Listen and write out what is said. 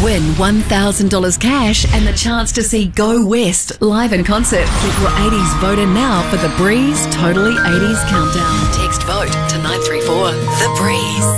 Win $1,000 cash and the chance to see Go West live in concert. Get your 80s vote in now for The Breeze Totally 80s Countdown. Text VOTE to 934. The Breeze.